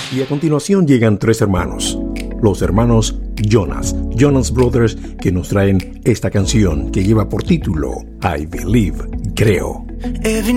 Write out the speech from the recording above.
Y a continuación llegan tres hermanos, los hermanos Jonas Brothers, que nos traen esta canción que lleva por título I Believe, Creo. Every